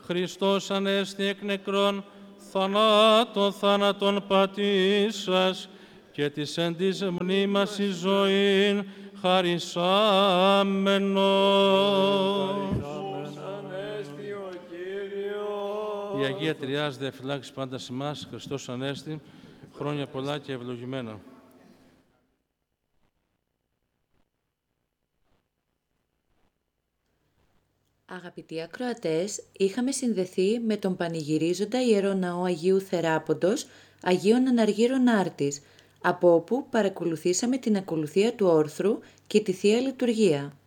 Χριστός ανέστη εκ νεκρών, θάνατον πατήσας, και της εν της μνήμας εις ζωήν χαρισάμενος. Η Αγία Τριάς διαφυλάξει πάντα σε εμάς, Χριστός Ανέστη, χρόνια πολλά και ευλογημένα. Αγαπητοί ακροατές, είχαμε συνδεθεί με τον πανηγυρίζοντα Ιερό Ναό Αγίου Θεράποντος, Αγίων Αναργύρων Άρτης, από όπου παρακολουθήσαμε την ακολουθία του όρθρου και τη Θεία Λειτουργία.